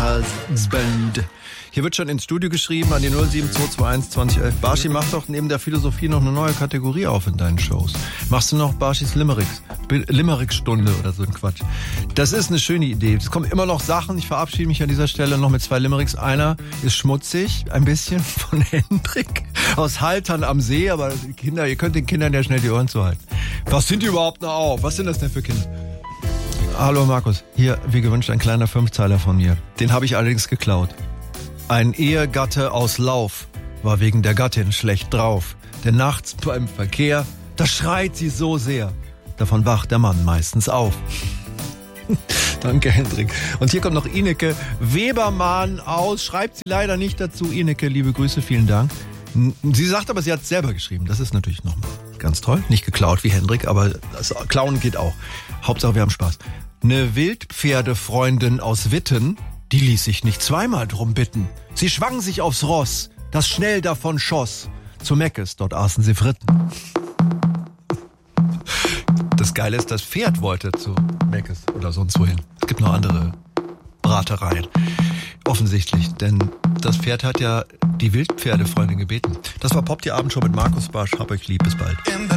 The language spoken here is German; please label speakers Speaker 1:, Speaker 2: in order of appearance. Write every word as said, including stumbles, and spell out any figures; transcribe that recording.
Speaker 1: Husband. Hier wird schon ins Studio geschrieben an die null sieben zwei zwei eins zwanzig elf. Barschi, mach doch neben der Philosophie noch eine neue Kategorie auf in deinen Shows. Machst du noch Barschis Limericks? Limerick-Stunde oder so ein Quatsch. Das ist eine schöne Idee. Es kommen immer noch Sachen. Ich verabschiede mich an dieser Stelle noch mit zwei Limericks. Einer ist schmutzig, ein bisschen, von Hendrik aus Haltern am See. Aber die Kinder, ihr könnt den Kindern ja schnell die Ohren zuhalten. Was sind die überhaupt noch auf? Was sind das denn für Kinder? Hallo Markus, hier, wie gewünscht, ein kleiner Fünfzeiler von mir. Den habe ich allerdings geklaut. Ein Ehegatte aus Lauf war wegen der Gattin schlecht drauf. Denn nachts beim Verkehr, da schreit sie so sehr. Davon wacht der Mann meistens auf. Danke, Hendrik. Und hier kommt noch Ineke Webermann aus. Schreibt sie leider nicht dazu. Ineke, liebe Grüße, vielen Dank. Sie sagt aber, sie hat es selber geschrieben. Das ist natürlich nochmal ganz toll. Nicht geklaut wie Hendrik, aber das Klauen geht auch. Hauptsache, wir haben Spaß. Eine Wildpferdefreundin aus Witten, die ließ sich nicht zweimal drum bitten. Sie schwang sich aufs Ross, das schnell davon schoss. Zu Meckes, dort aßen sie Fritten. Das Geile ist, das Pferd wollte zu Meckes oder sonst wohin. Es gibt noch andere Bratereien. Offensichtlich, denn das Pferd hat ja die Wildpferdefreundin gebeten. Das war Pop, die Abendshow mit Markus Barsch. Hab euch lieb, bis bald.